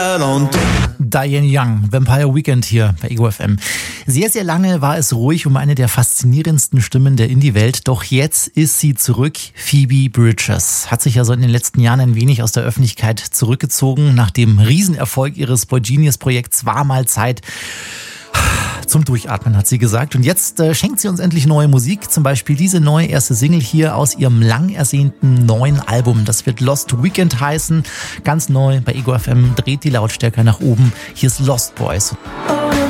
Diane Young, Vampire Weekend hier bei Ego FM. Sehr, sehr lange war es ruhig um eine der faszinierendsten Stimmen der Indie-Welt. Doch jetzt ist sie zurück. Phoebe Bridgers hat sich ja so in den letzten Jahren ein wenig aus der Öffentlichkeit zurückgezogen. Nach dem Riesenerfolg ihres Boy Genius Projekts war mal Zeit zum Durchatmen, hat sie gesagt. Und jetzt schenkt sie uns endlich neue Musik. Zum Beispiel diese neue erste Single hier aus ihrem lang ersehnten neuen Album. Das wird Lost Weekend heißen. Ganz neu bei Ego FM. Dreht die Lautstärke nach oben. Hier ist Lost Boys. Oh,